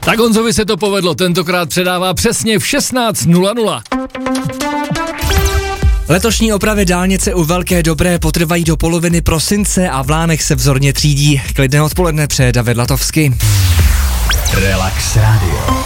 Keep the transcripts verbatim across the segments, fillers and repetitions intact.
Tak Honzovi se to povedlo, tentokrát předává přesně v šestnáct nula nula. Letošní opravy dálnice u Velké Dobré potrvají do poloviny prosince a v Lánech se vzorně třídí. Klidné odpoledne přeje David Latovský. Relax Radio.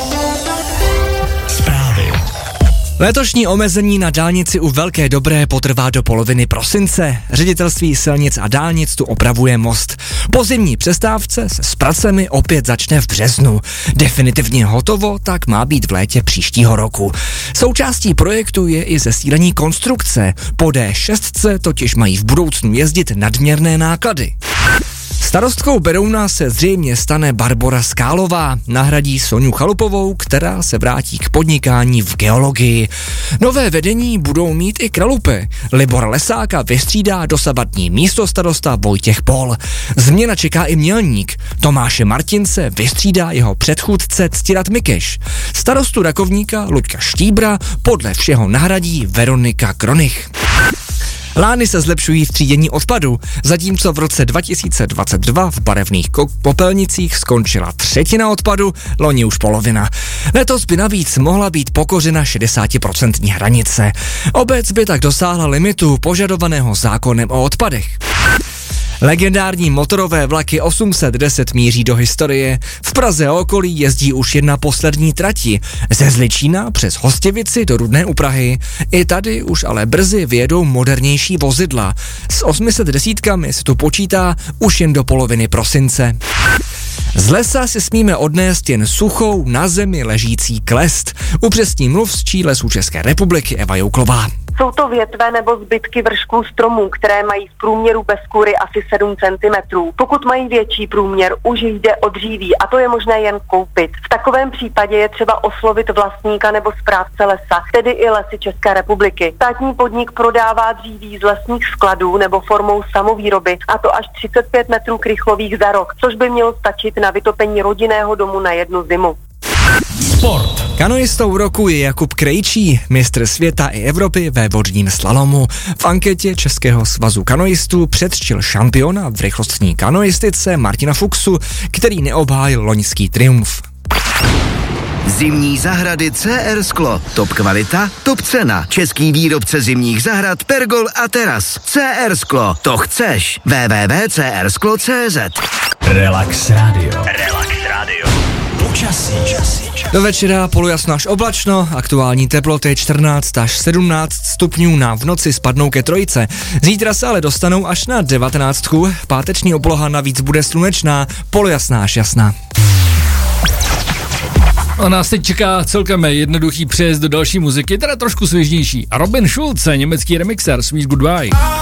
Zprávy. Letošní omezení na dálnici u Velké Dobré potrvá do poloviny prosince. Ředitelství silnic a dálnic tu opravuje most. Po zimní přestávce se s pracemi opět začne v březnu. Definitivně hotovo tak má být v létě příštího roku. Součástí projektu je i zesílení konstrukce. Po D šest totiž mají v budoucnu jezdit nadměrné náklady. Starostkou Berouna se zřejmě stane Barbora Skálová, nahradí Soňu Chalupovou, která se vrátí k podnikání v geologii. Nové vedení budou mít i Kralupy. Libora Lesáka vystřídá dosavadní místostarosta Vojtěch Pol. Změna čeká i Mělník. Tomáše Martince vystřídá jeho předchůdce Ctirat Mikeš. Starostu Rakovníka Luďka Štíbra podle všeho nahradí Veronika Kronich. Lány se zlepšují v třídění odpadu, zatímco v roce dva tisíce dvacet dva v barevných ko- popelnicích skončila třetina odpadu, loni už polovina. Letos by navíc mohla být pokořena šedesátiprocentní hranice. Obec by tak dosáhla limitu požadovaného zákonem o odpadech. Legendární motorové vlaky osm set deset míří do historie. V Praze a okolí jezdí už jedna poslední trati. Ze Zličína přes Hostivici do Rudné u Prahy. I tady už ale brzy vyjedou modernější vozidla. S osmi set desítkami se tu počítá už jen do poloviny prosince. Z lesa si smíme odnést jen suchou, na zemi ležící klest. Upřesní mluvčí Lesů České republiky Eva Jouklová. Jsou to větve nebo zbytky vršků stromů, které mají v průměru bez kůry asi sedm centimetrů. Pokud mají větší průměr, už jde o dříví a to je možné jen koupit. V takovém případě je třeba oslovit vlastníka nebo správce lesa, tedy i Lesy České republiky. Státní podnik prodává dříví z lesních skladů nebo formou samovýroby, a to až třicet pět metrů krychlových za rok, což by mělo stačit na vytopení rodinného domu na jednu zimu. Sport. Kanoistou roku je Jakub Krejčí, mistr světa i Evropy ve vodním slalomu. V anketě Českého svazu kanoistů předčil šampiona v rychlostní kanoistice Martina Fuchsu, který neobhájil loňský triumf. Zimní zahrady C R Sklo. Top kvalita, top cena. Český výrobce zimních zahrad Pergol a Teras. C R Sklo. To chceš. w w w tečka c r sklo tečka c z. Relax Radio. Relax Radio. Počasí. Do večera polojasno až oblačno, aktuální teploty čtrnáct až sedmnáct stupňů, na v noci spadnou ke trojce. Zítra se ale dostanou až na devatenáctku, páteční obloha navíc bude slunečná, polojasná až jasná. A nás teď čeká celkem jednoduchý přejezd do další muziky, teda trošku svěžnější. A Robin Schulz, německý remixer, Sweet Goodbye.